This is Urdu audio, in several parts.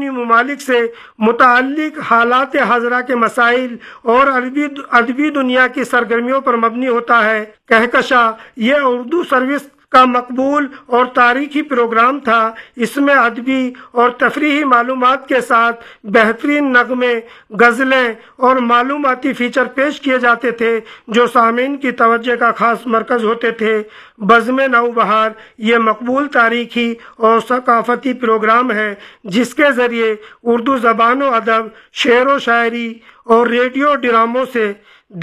بیرونی ممالک سے متعلق حالات حاضرہ کے مسائل اور ادبی دنیا کی سرگرمیوں پر مبنی ہوتا ہے۔ کہکشاں یہ اردو سروس کا مقبول اور تاریخی پروگرام تھا۔ اس میں ادبی اور تفریحی معلومات کے ساتھ بہترین نغمے، غزلیں اور معلوماتی فیچر پیش کیے جاتے تھے جو سامعین کی توجہ کا خاص مرکز ہوتے تھے۔ بزم نوبہار یہ مقبول تاریخی اور ثقافتی پروگرام ہے جس کے ذریعے اردو زبان و ادب، شعر و شاعری اور ریڈیو ڈراموں سے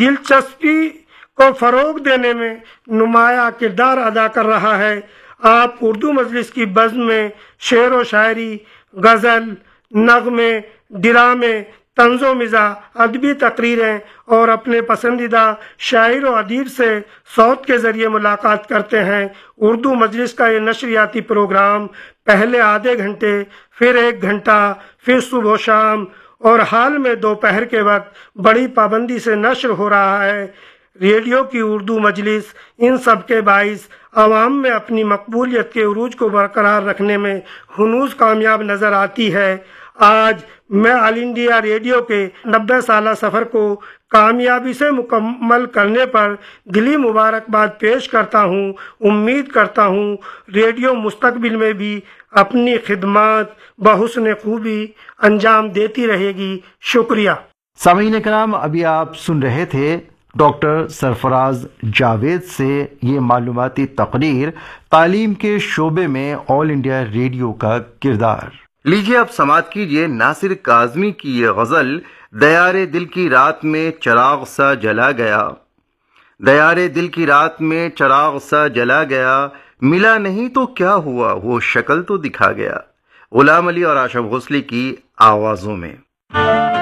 دلچسپی کو فروغ دینے میں نمایاں کردار ادا کر رہا ہے۔ آپ اردو مجلس کی بزم میں شعر و شاعری، غزل، نغمے، ڈرامے، طنز و مزاح، ادبی تقریریں اور اپنے پسندیدہ شاعر و ادیب سے صوت کے ذریعے ملاقات کرتے ہیں۔ اردو مجلس کا یہ نشریاتی پروگرام پہلے آدھے گھنٹے، پھر 1 گھنٹہ، پھر صبح و شام اور حال میں دوپہر کے وقت بڑی پابندی سے نشر ہو رہا ہے۔ ریڈیو کی اردو مجلس ان سب کے باعث عوام میں اپنی مقبولیت کے عروج کو برقرار رکھنے میں ہنوز کامیاب نظر آتی ہے۔ آج میں آل انڈیا ریڈیو کے 90 سالہ سفر کو کامیابی سے مکمل کرنے پر دلی مبارکباد پیش کرتا ہوں۔ امید کرتا ہوں ریڈیو مستقبل میں بھی اپنی خدمات بحسن خوبی انجام دیتی رہے گی۔ شکریہ۔ سامعین کرام، ابھی آپ سن رہے تھے ڈاکٹر سرفراز جاوید سے یہ معلوماتی تقریر تعلیم کے شعبے میں آل انڈیا ریڈیو کا کردار۔ لیجیے اب سماعت کیجیے ناصر کاظمی کی یہ غزل دیار دل کی رات میں چراغ سا جلا گیا۔ دیار دل کی رات میں چراغ سا جلا گیا، ملا نہیں تو کیا ہوا وہ شکل تو دکھا گیا۔ غلام علی اور آشف غسلی کی آوازوں میں۔